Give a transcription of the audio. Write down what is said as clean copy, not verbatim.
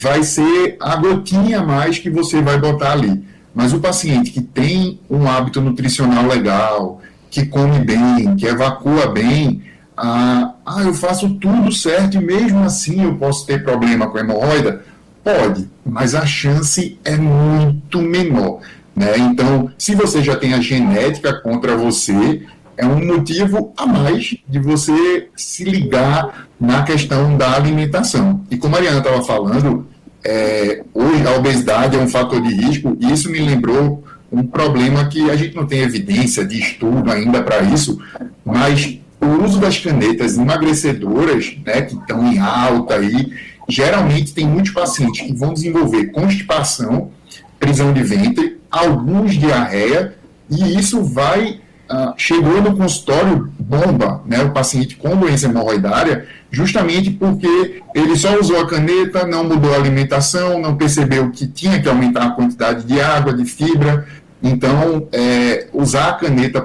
vai ser a gotinha a mais que você vai botar ali. Mas o paciente que tem um hábito nutricional legal, que come bem, que evacua bem, eu faço tudo certo e mesmo assim eu posso ter problema com hemorroida? Pode, mas a chance é muito menor, né? Então, se você já tem a genética contra você, é um motivo a mais de você se ligar na questão da alimentação. E como a Mariana estava falando, hoje a obesidade é um fator de risco, e isso me lembrou um problema que a gente não tem evidência de estudo ainda para isso, mas o uso das canetas emagrecedoras, né, que estão em alta aí, geralmente tem muitos pacientes que vão desenvolver constipação, prisão de ventre, alguns diarreia, e isso chegou no consultório bomba, né, o paciente com doença hemorroidária, justamente porque ele só usou a caneta, não mudou a alimentação, não percebeu que tinha que aumentar a quantidade de água, de fibra. Então, usar a caneta